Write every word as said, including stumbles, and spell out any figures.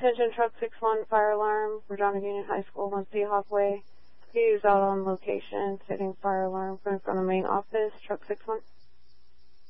Attention truck six one, fire alarm, Regina Union High School, One Seahawk Way. He's out on location, setting fire alarm from from the main office, truck six one.